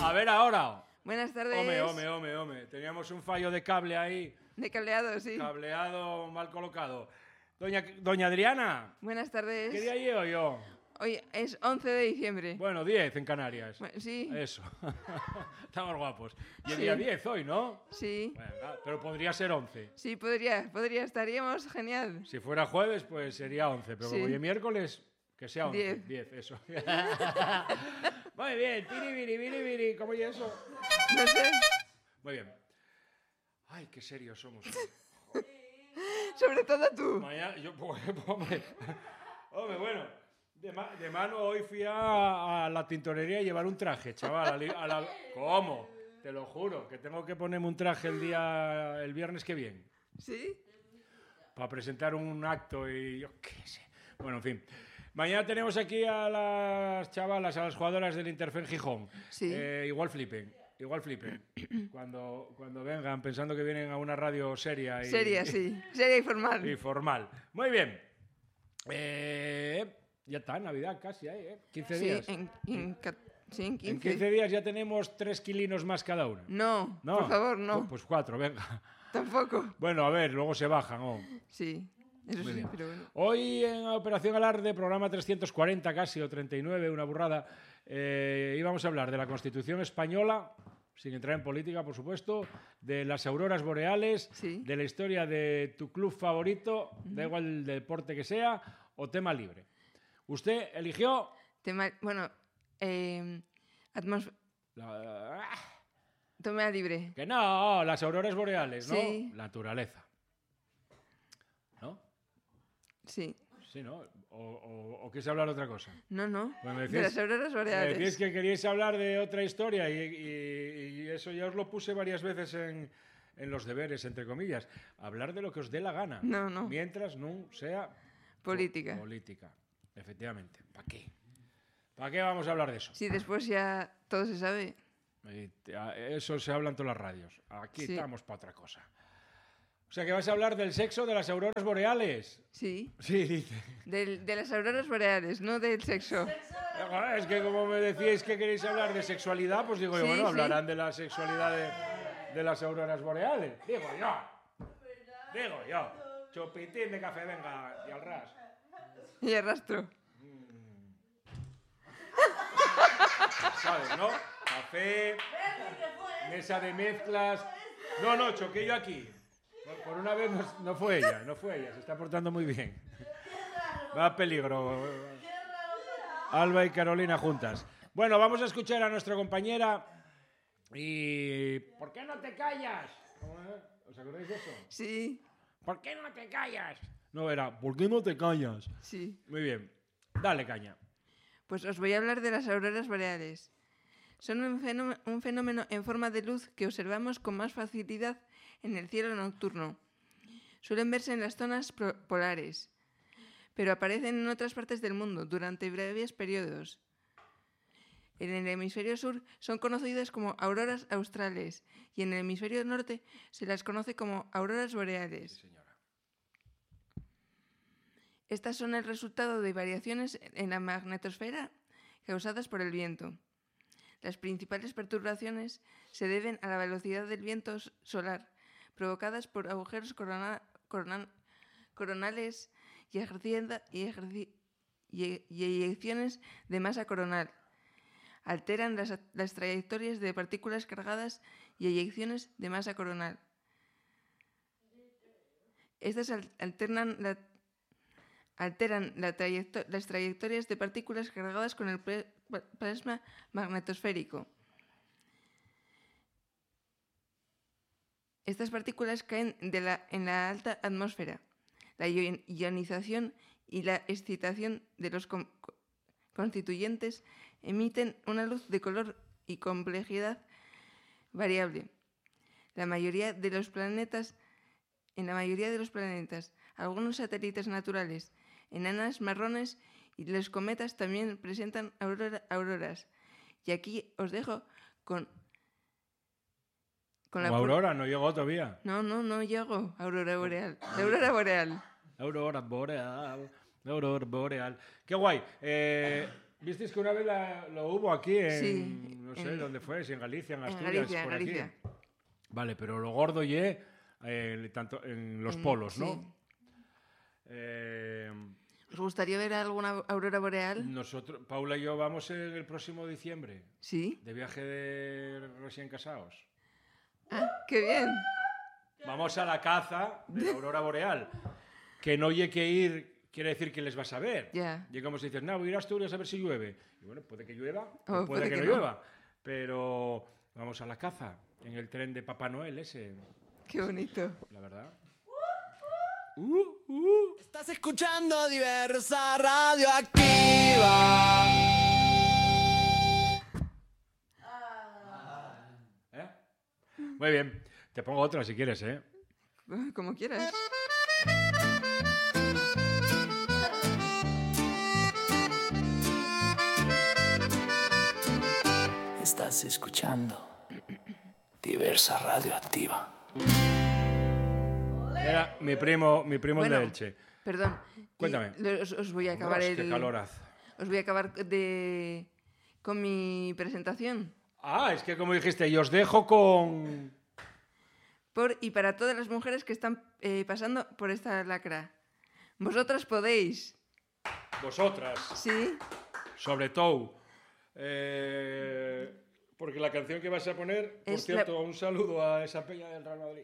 A ver ahora. Buenas tardes. Home. Teníamos un fallo de cable ahí. De cableado, sí. Cableado mal colocado. Doña Adriana. Buenas tardes. ¿Qué día llevo yo? Hoy es 11 de diciembre. Bueno, 10 en Canarias. Bueno, sí. Eso. Estamos guapos. Y el Sí. día 10 hoy, ¿no? Sí. Venga, pero podría ser 11. Sí, podría. Estaríamos genial. Si fuera jueves, pues sería 11. Pero Sí. como hoy es miércoles, que sea 11. 10. 10, eso. Muy bien. Piribiri. ¿Cómo es eso? No sé. Muy bien. Ay, qué serios somos. Sobre todo tú. Mañana, hombre, bueno, de mano hoy fui a la tintorería a llevar un traje, chaval. ¿Cómo? Te lo juro, que tengo que ponerme un traje el viernes que viene. ¿Sí? Para presentar un acto y yo qué sé. Bueno, en fin. Mañana tenemos aquí a las chavalas, a las jugadoras del Interfen Gijón. Sí. Igual flipen. Cuando vengan pensando que vienen a una radio seria. Seria, sí. Seria y formal. Y formal. Muy bien. Ya está, Navidad casi, 15 días. Sí, en 15. En 15 días ya tenemos 3 kilinos más cada una. No, por favor, no. Pues 4, venga. Tampoco. Bueno, a ver, luego se bajan. Sí, eso Muy sí, bien. pero bueno. Hoy en Operación Alarde, programa 340 casi, o 39, una burrada, íbamos a hablar de la Constitución Española, sin entrar en política, por supuesto, de las auroras boreales, Sí. de la historia de tu club favorito, da igual el deporte que sea, o tema libre. Usted eligió... Bueno, toma libre. Que no, las auroras boreales, ¿no? Sí. Naturaleza. ¿No? Sí. Sí, ¿no? ¿O quieres hablar de otra cosa? No. Pues me De decías- las auroras Me boreales. decíais que queríais hablar de otra historia y eso ya os lo puse varias veces en los deberes, entre comillas. Hablar de lo que os dé la gana. No. Mientras no sea... Política. Política, efectivamente. ¿Para qué? ¿Para qué vamos a hablar de eso? Sí, después ya todo se sabe. Eso se habla en todas las radios. Aquí Sí. estamos para otra cosa. O sea, que vas a hablar del sexo de las auroras boreales. Sí. Sí, dice. De las auroras boreales, no del sexo. Es que como me decíais que queréis hablar de sexualidad, pues digo, Sí, bueno, sí. hablarán de la sexualidad de las auroras boreales. Digo yo. Chupitín de café, venga, y al ras. Y arrastro. ¿Sabes, no? Café, mesa de mezclas. No, choqué yo aquí. Por una vez no fue ella, se está portando muy bien. Va a peligro. Alba y Carolina juntas. Bueno, vamos a escuchar a nuestra compañera y... ¿Por qué no te callas? ¿Os acordáis de eso? Sí. ¿Por qué no te callas? No, era ¿por qué no te callas? Sí. Muy bien. Dale caña. Pues os voy a hablar de las auroras boreales. Son un fenómeno en forma de luz que observamos con más facilidad en el cielo nocturno. Suelen verse en las zonas polares, pero aparecen en otras partes del mundo durante breves periodos. En el hemisferio sur son conocidas como auroras australes y en el hemisferio norte se las conoce como auroras boreales. Sí, señora. Estas son el resultado de variaciones en la magnetosfera causadas por el viento. Las principales perturbaciones se deben a la velocidad del viento solar, provocadas por agujeros coronales y eyecciones de masa coronal. Alteran las trayectorias de partículas cargadas y eyecciones de masa coronal. Estas alteran las trayectorias de partículas cargadas con el plasma magnetosférico. Estas partículas caen en la alta atmósfera. La ionización y la excitación de los constituyentes emiten una luz de color y complejidad variable. En la mayoría de los planetas, algunos satélites naturales, enanas marrones y los cometas también presentan auroras. Y aquí os dejo con la Aurora, no llegó todavía. No llego. Aurora boreal. La aurora boreal. Aurora boreal. Qué guay. ¿Visteis que una vez lo hubo aquí en Sí. No sé dónde fue, si en Galicia, en Asturias, Galicia, por Galicia. aquí. Vale, pero lo gordo tanto en los polos, ¿no? Sí. ¿Os gustaría ver alguna aurora boreal? Nosotros, Paula y yo vamos el próximo diciembre Sí. de viaje de recién casados. Ah, qué bien. Vamos a la caza de la aurora boreal. Que no hay que ir, quiere decir que les vas a ver. Ya. Y como si dices, no, voy a ir a Asturias a ver si llueve. Y bueno, puede que llueva, O puede que no llueva. Pero vamos a la caza en el tren de Papá Noel ese, Qué bonito. la verdad. Estás escuchando Diversa Radioactiva. Muy bien. Te pongo otra si quieres, ¿eh? Como quieras. Estás escuchando Diversa Radioactiva. Era mi primo Bueno, de Elche. Perdón. Cuéntame. Os voy a acabar Dios, qué calor hace. Os voy a acabar con mi presentación. Ah, es que como dijiste, y os dejo con... Y para todas las mujeres que están pasando por esta lacra. Vosotras podéis. Vosotras, Sí. sobre todo. Porque la canción que vas a poner, por Es cierto, un saludo a esa peña del Real Madrid.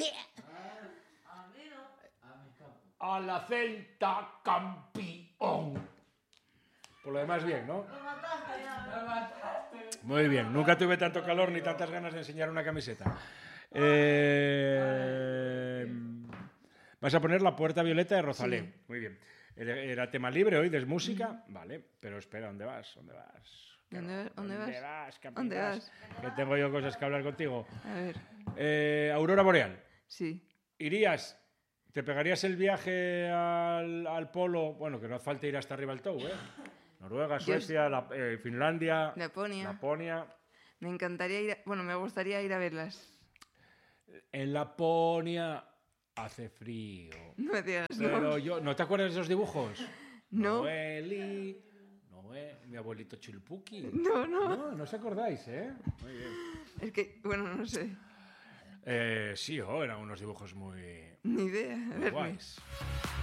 A la Celta campeón. Por lo demás, bien, ¿no? Muy bien. Nunca tuve tanto calor ni tantas ganas de enseñar una camiseta. Vas a poner La Puerta Violeta de Rosalén. Sí. Muy bien. ¿Era tema libre hoy de música? Vale, pero espera, ¿dónde vas? ¿Dónde vas? ¿Dónde vas? Capi, ¿Dónde vas? Que tengo yo cosas que hablar contigo. A ver. Aurora Boreal. Sí. ¿Irías? ¿Te pegarías el viaje al polo? Bueno, que no hace falta ir hasta arriba al Tou, ¿eh? Noruega, Suecia, Finlandia, Laponia. Me encantaría ir. Bueno, me gustaría ir a verlas. En Laponia hace frío. No me digas, Pero yo, ¿no te acuerdas de esos dibujos? No. Noeli, mi abuelito Chulpuki. No. No os acordáis, ¿eh? Muy bien. Es que, bueno, no sé. Sí, eran unos dibujos muy Ni idea. A verme. guays.